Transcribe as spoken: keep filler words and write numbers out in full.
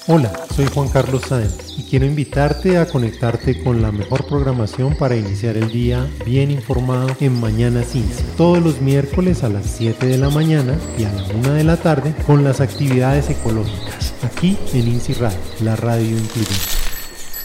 Hola, soy Juan Carlos Sáenz y quiero invitarte a conectarte con la mejor programación para iniciar el día bien informado en Mañanas INSI, todos los miércoles a las siete de la mañana y a la una de la tarde con las actividades ecológicas, aquí en INSI Radio, la radio incluyente.